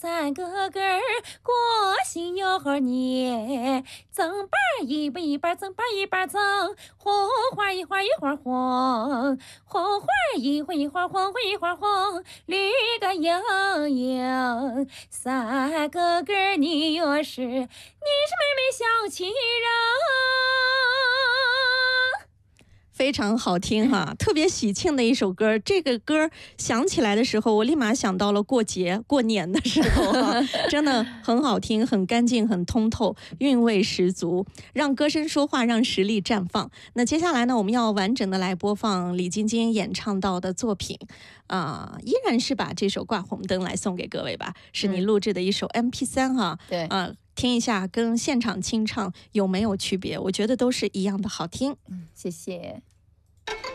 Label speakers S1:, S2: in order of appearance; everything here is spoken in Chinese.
S1: 三个根儿过新哟呵年，正把一半一半，正把一半正，红花一花一花红，红花一会一花红会一花红，绿个莹莹。三个根儿你若是妹妹小情人。
S2: 非常好听哈，特别喜庆的一首歌。这个歌响起来的时候，我立马想到了过节、过年的时候哈，真的很好听，很干净，很通透，韵味十足，让歌声说话，让实力绽放。那接下来呢，我们要完整的来播放李晶晶演唱到的作品，依然是把这首《挂红灯》来送给各位吧，是你录制的一首 MP3 哈，
S1: 对，
S2: 听一下跟现场清唱有没有区别？我觉得都是一样的好听。
S1: 谢谢。